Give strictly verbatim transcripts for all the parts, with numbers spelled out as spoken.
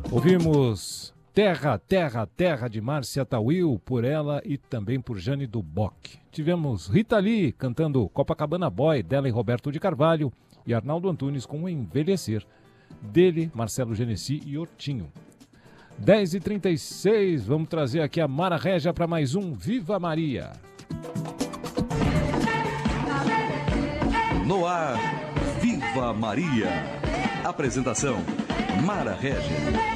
Ouvimos Terra, Terra, Terra de Márcia Tawil, por ela e também por Jane do Bock. Tivemos Rita Lee cantando Copacabana Boy, dela e Roberto de Carvalho, e Arnaldo Antunes com Envelhecer, dele, Marcelo Genesi e Hortinho. dez e trinta e seis, vamos trazer aqui a Mara Régia para mais um Viva Maria. No ar, Viva Maria. Apresentação, Mara Régia.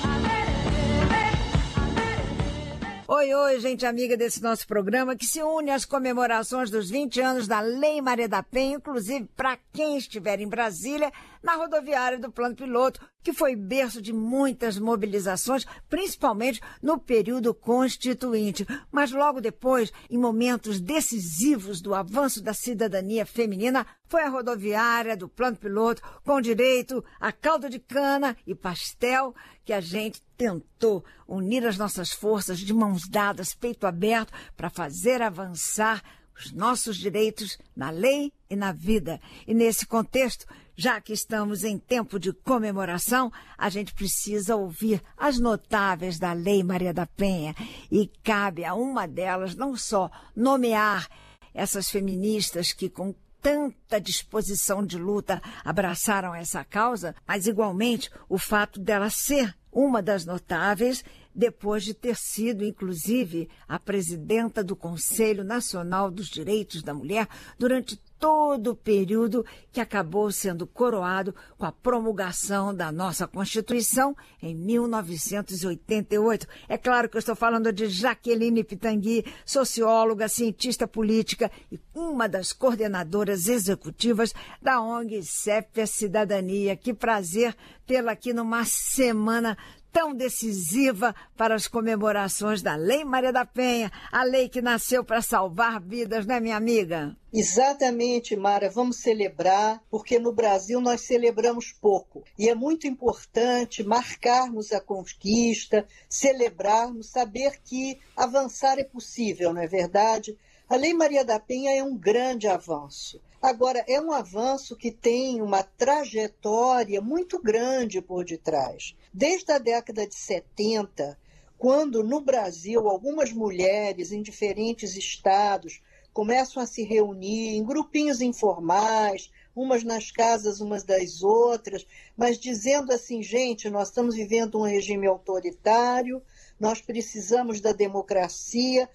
Oi, oi, gente amiga desse nosso programa que se une às comemorações dos vinte anos da Lei Maria da Penha, inclusive para quem estiver em Brasília, na rodoviária do Plano Piloto, que foi berço de muitas mobilizações, principalmente no período constituinte. Mas logo depois, em momentos decisivos do avanço da cidadania feminina, foi a rodoviária do Plano Piloto, com direito a caldo de cana e pastel, que a gente tentou unir as nossas forças de mãos dadas, peito aberto, para fazer avançar os nossos direitos na lei e na vida. E nesse contexto, já que estamos em tempo de comemoração, a gente precisa ouvir as notáveis da Lei Maria da Penha. E cabe a uma delas não só nomear essas feministas que com tanta disposição de luta abraçaram essa causa, mas igualmente o fato dela ser uma das notáveis, depois de ter sido, inclusive, a presidenta do Conselho Nacional dos Direitos da Mulher durante todo o período que acabou sendo coroado com a promulgação da nossa Constituição em mil novecentos e oitenta e oito. É claro que eu estou falando de Jaqueline Pitangui, socióloga, cientista política e uma das coordenadoras executivas da O N G C E P A Cidadania. Que prazer tê-la aqui numa semana tão decisiva para as comemorações da Lei Maria da Penha, a lei que nasceu para salvar vidas, né, minha amiga? Exatamente, Mara. Vamos celebrar, porque no Brasil nós celebramos pouco. E é muito importante marcarmos a conquista, celebrarmos, saber que avançar é possível, não é verdade? A Lei Maria da Penha é um grande avanço. Agora, é um avanço que tem uma trajetória muito grande por detrás. Desde a década de setenta, quando no Brasil algumas mulheres em diferentes estados começam a se reunir em grupinhos informais, umas nas casas umas das outras, mas dizendo assim, gente, nós estamos vivendo um regime autoritário, nós precisamos da democracia,